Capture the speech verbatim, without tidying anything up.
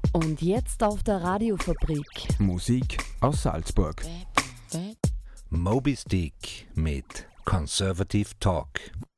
Und jetzt auf der Radiofabrik. Musik aus Salzburg. Moby Stick mit Conservative Talk.